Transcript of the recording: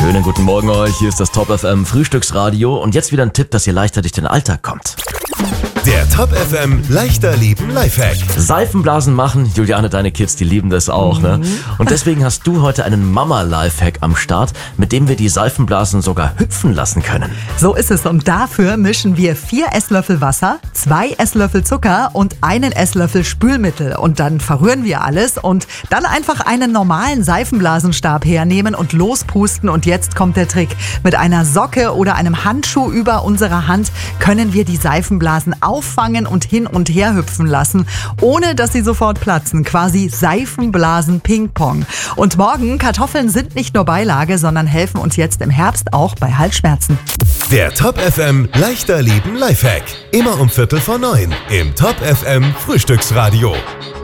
Schönen guten Morgen euch, hier ist das Top FM Frühstücksradio und jetzt wieder ein Tipp, dass ihr leichter durch den Alltag kommt. Der Top FM leichter leben Lifehack. Seifenblasen machen, Juliane, deine Kids, die lieben das auch, ne? Und deswegen hast du heute einen Mama-Lifehack am Start, mit dem wir die Seifenblasen sogar hüpfen lassen können. So ist es und dafür mischen wir 4 Esslöffel Wasser, 2 Esslöffel Zucker und 1 Esslöffel Spülmittel und dann verrühren wir alles und dann einfach einen normalen Seifenblasenstab hernehmen und lospusten und jetzt kommt der Trick. Mit einer Socke oder einem Handschuh über unserer Hand können wir die Seifenblasen auffangen und hin und her hüpfen lassen, ohne dass sie sofort platzen. Quasi Seifenblasen-Ping-Pong. Und morgen, Kartoffeln sind nicht nur Beilage, sondern helfen uns jetzt im Herbst auch bei Halsschmerzen. Der Top FM leichter leben Lifehack. Immer um 8:45 im Top FM Frühstücksradio.